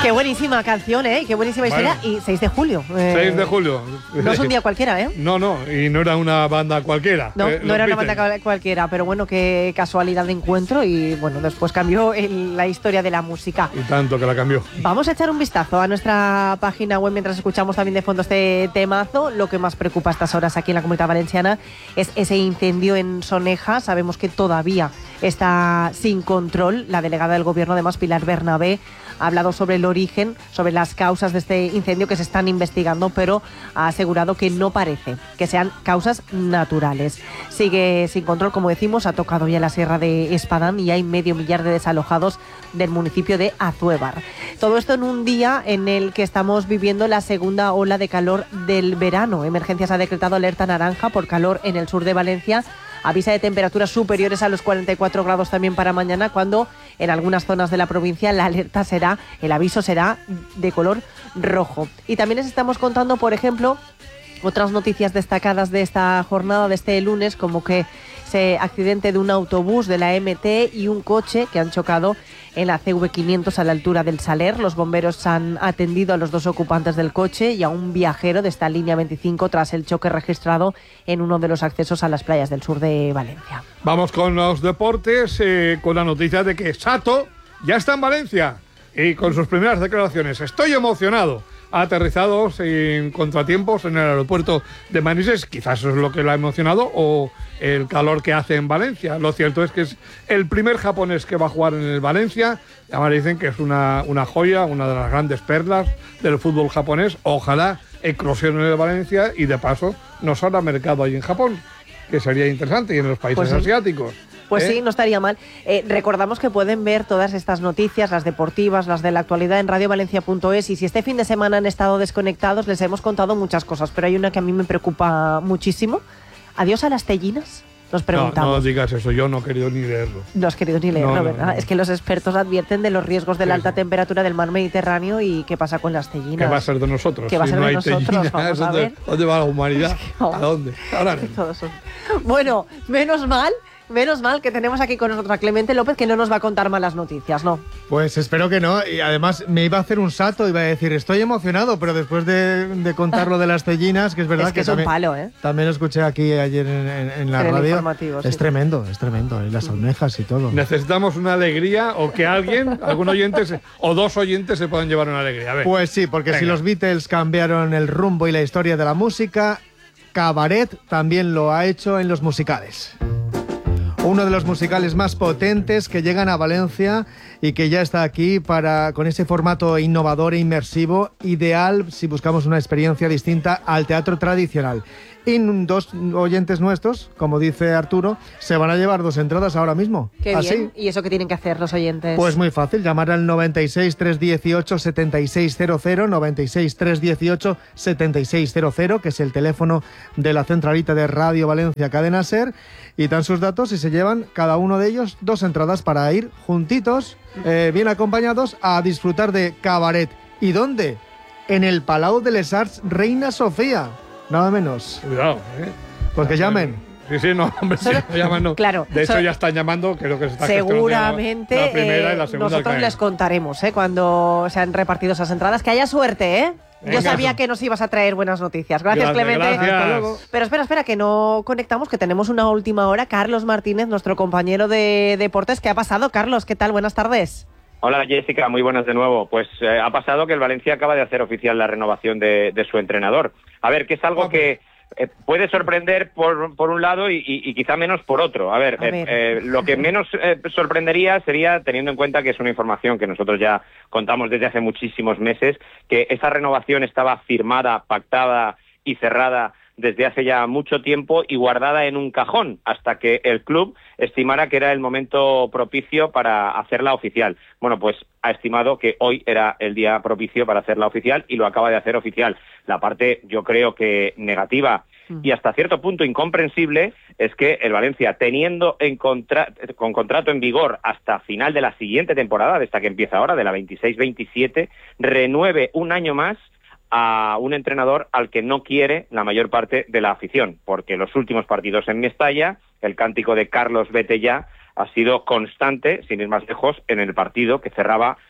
Qué buenísima canción, ¿eh? Qué buenísima historia. Y 6 de julio. 6 de julio. No es un día cualquiera, ¿eh? No, y no era una banda cualquiera. No era una banda cualquiera, pero bueno, qué casualidad de encuentro y bueno, después cambió la historia de la música. Y tanto que la cambió. Vamos a echar un vistazo a nuestra página web mientras escuchamos también de fondo este temazo. Lo que más preocupa a estas horas aquí en la Comunidad Valenciana es ese incendio en Soneja. Sabemos que todavía está sin control. La delegada del Gobierno, además, Pilar Bernabé, ha hablado sobre el origen, sobre las causas de este incendio que se están investigando, pero ha asegurado que no parece que sean causas naturales. Sigue sin control, como decimos, ha tocado ya la Sierra de Espadán y hay 500.000 de desalojados del municipio de Azuévar. Todo esto en un día en el que estamos viviendo la segunda ola de calor del verano. Emergencias ha decretado alerta naranja por calor en el sur de Valencia. Avisa de temperaturas superiores a los 44 grados también para mañana, cuando en algunas zonas de la provincia el aviso será de color rojo. Y también les estamos contando, por ejemplo, otras noticias destacadas de esta jornada, de este lunes, como que ese accidente de un autobús de la MT y un coche que han chocado en la CV500 a la altura del Saler. Los bomberos han atendido a los 2 ocupantes del coche y a un viajero de esta línea 25 tras el choque registrado en uno de los accesos a las playas del sur de Valencia. Vamos con los deportes, con la noticia de que Sato ya está en Valencia y con sus primeras declaraciones. Estoy emocionado. Ha aterrizado sin contratiempos en el aeropuerto de Manises. Quizás eso es lo que lo ha emocionado, o el calor que hace en Valencia. Lo cierto es que es el primer japonés que va a jugar en el Valencia. Además dicen que es una joya, una de las grandes perlas del fútbol japonés. Ojalá eclosione en el Valencia y de paso nos abra mercado ahí en Japón, que sería interesante, y en los países asiáticos. Pues sí, no estaría mal. Recordamos que pueden ver todas estas noticias, las deportivas, las de la actualidad, en radiovalencia.es, y si este fin de semana han estado desconectados, les hemos contado muchas cosas, pero hay una que a mí me preocupa muchísimo. ¿Adiós a las tellinas? Nos preguntamos. No digas eso, yo no he querido ni leerlo. No has querido ni leerlo, ¿verdad? No. Es que los expertos advierten de los riesgos de la alta temperatura del mar Mediterráneo y qué pasa con las tellinas. ¿Qué va a ser de nosotros? ¿Qué va a ser de nosotros? Tellinas, vamos a ver. ¿Dónde va la humanidad? ¿A dónde? Ahora no. Bueno, menos mal que tenemos aquí con nosotros a Clemente López, que no nos va a contar malas noticias, ¿no? Pues espero que no. Y además me iba a hacer un salto, iba a decir, estoy emocionado, pero después de contar lo de las tellinas, que es verdad que es también, un palo, ¿eh? También lo escuché aquí ayer en la radio. Es tremendo, y las almejas y todo. Necesitamos una alegría, o que algún oyente o 2 oyentes se puedan llevar una alegría. A ver. Pues sí, porque si los Beatles cambiaron el rumbo y la historia de la música, Cabaret también lo ha hecho en los musicales. Uno de los musicales más potentes que llegan a Valencia y que ya está aquí con ese formato innovador e inmersivo, ideal si buscamos una experiencia distinta al teatro tradicional. Y 2 oyentes nuestros, como dice Arturo, se van a llevar 2 entradas ahora mismo. Qué ¿Así? bien. ¿Y eso qué tienen que hacer los oyentes? Pues muy fácil, llamar al 96 318 7600, 96 318 7600, que es el teléfono de la centralita de Radio Valencia Cadena Ser, y dan sus datos y se llevan cada uno de ellos 2 entradas para ir juntitos, bien acompañados, a disfrutar de Cabaret. ¿Y dónde? En el Palau de les Arts Reina Sofía. Nada menos. Cuidado, Pues que llamen. Sí, no, hombre, sí, no llaman, no. Claro. De hecho, ya están llamando, creo que se está seguramente la primera y la segunda. Nosotros les contaremos, cuando se han repartido esas entradas. Que haya suerte, ¿eh? Venga. Yo sabía que nos ibas a traer buenas noticias. Gracias, Clemente. Gracias. Hasta luego. Pero espera, que no conectamos, que tenemos una última hora. Carlos Martínez, nuestro compañero de deportes. ¿Qué ha pasado, Carlos? ¿Qué tal? Buenas tardes. Hola Jessica, muy buenas de nuevo. Pues ha pasado que el Valencia acaba de hacer oficial la renovación de su entrenador. A ver, que es algo que puede sorprender por un lado y quizá menos por otro. A ver. Lo que menos sorprendería sería, teniendo en cuenta que es una información que nosotros ya contamos desde hace muchísimos meses, que esa renovación estaba firmada, pactada y cerrada desde hace ya mucho tiempo y guardada en un cajón hasta que el club estimara que era el momento propicio para hacerla oficial. Bueno, pues ha estimado que hoy era el día propicio para hacerla oficial y lo acaba de hacer oficial. La parte, yo creo que negativa y hasta cierto punto incomprensible, es que el Valencia, teniendo con contrato en vigor hasta final de la siguiente temporada, de esta que empieza ahora, de la 26-27, renueve un año más a un entrenador al que no quiere la mayor parte de la afición, porque los últimos partidos en Mestalla, el cántico de Carlos vete ya ha sido constante, sin ir más lejos, en el partido que cerraba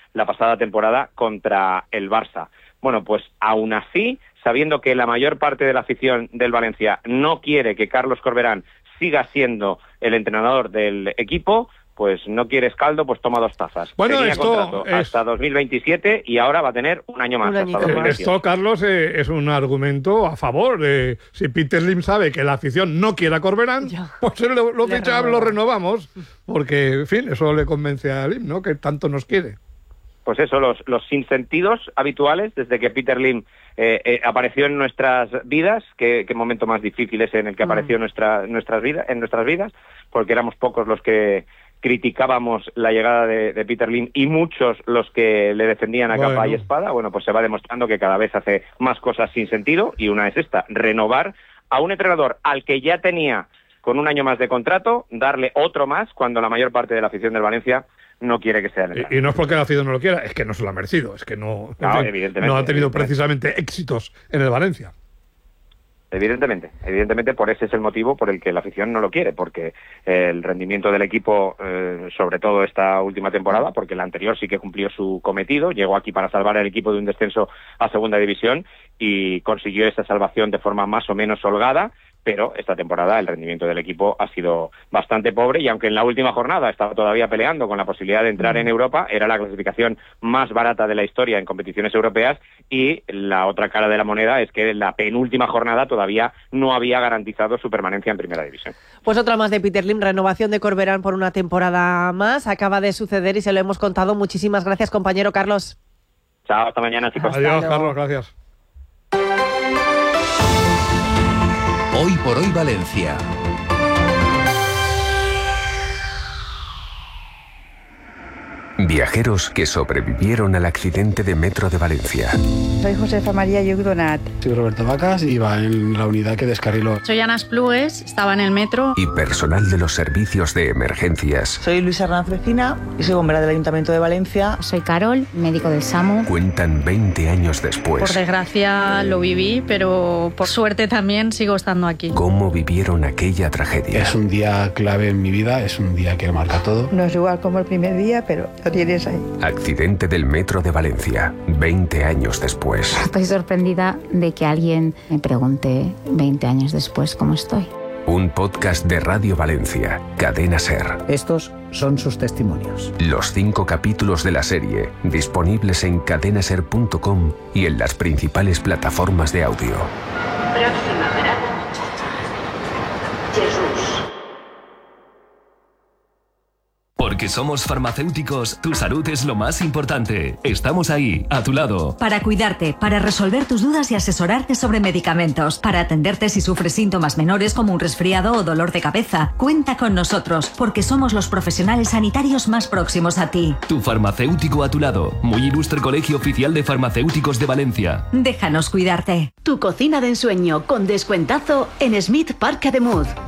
la pasada temporada contra el Barça. Bueno, pues aún así, sabiendo que la mayor parte de la afición del Valencia no quiere que Carlos Corberán siga siendo el entrenador del equipo, pues no quieres caldo, pues toma 2 tazas. Bueno, tenía esto contrato hasta 2027 y ahora va a tener un año más. Hasta 2028. Esto, Carlos, es un argumento a favor. Si Peter Lim sabe que la afición no quiere a Corberán, pues lo renovamos, porque, en fin, eso le convence a Lim, ¿no?, que tanto nos quiere. Pues eso, los sinsentidos habituales desde que Peter Lim apareció en nuestras vidas, qué momento más difícil es en el que apareció en nuestras vidas, porque éramos pocos los que criticábamos la llegada de Peter Lim y muchos los que le defendían a capa y espada. Bueno, pues se va demostrando que cada vez hace más cosas sin sentido, y una es esta: renovar a un entrenador al que ya tenía con un año más de contrato, darle otro más cuando la mayor parte de la afición del Valencia no quiere que sea el entrenador. Y no es porque la afición no lo quiera, es que no se lo ha merecido, es que no ha tenido precisamente éxitos en el Valencia. Evidentemente, por ese es el motivo por el que la afición no lo quiere, porque el rendimiento del equipo, sobre todo esta última temporada, porque la anterior sí que cumplió su cometido, llegó aquí para salvar al equipo de un descenso a segunda división y consiguió esa salvación de forma más o menos holgada, pero esta temporada el rendimiento del equipo ha sido bastante pobre, y aunque en la última jornada estaba todavía peleando con la posibilidad de entrar en Europa, era la clasificación más barata de la historia en competiciones europeas, y la otra cara de la moneda es que en la penúltima jornada todavía no había garantizado su permanencia en primera división. Pues otra más de Peter Lim, renovación de Corberán por una temporada más, acaba de suceder y se lo hemos contado. Muchísimas gracias, compañero Carlos. Chao, hasta mañana, chicos. Adiós, Carlos, gracias. Hoy por hoy Valencia. Viajeros que sobrevivieron al accidente de metro de Valencia. Soy Josefa María Yugdonat. Soy Roberto Vacas, iba en la unidad que descarriló. Soy Ana Esplugues, estaba en el metro. Y personal de los servicios de emergencias. Soy Luisa Hernández Vecina y soy bombera del Ayuntamiento de Valencia. Soy Carol, médico del SAMU. Cuentan 20 años después. Por desgracia lo viví, pero por suerte también sigo estando aquí. ¿Cómo vivieron aquella tragedia? Es un día clave en mi vida, es un día que marca todo. No es igual como el primer día, pero lo tienes ahí. Accidente del metro de Valencia, 20 años después. Estoy sorprendida de que alguien me pregunte 20 años después cómo estoy. Un podcast de Radio Valencia, Cadena SER. Estos son sus testimonios. Los 5 capítulos de la serie, disponibles en cadenaser.com y en las principales plataformas de audio. Próxima parada, Jesús. Porque somos farmacéuticos, tu salud es lo más importante. Estamos ahí, a tu lado. Para cuidarte, para resolver tus dudas y asesorarte sobre medicamentos, para atenderte si sufres síntomas menores como un resfriado o dolor de cabeza. Cuenta con nosotros, porque somos los profesionales sanitarios más próximos a ti. Tu farmacéutico a tu lado. Muy ilustre Colegio Oficial de Farmacéuticos de Valencia. Déjanos cuidarte. Tu cocina de ensueño con descuentazo en Smith Park Ademuz.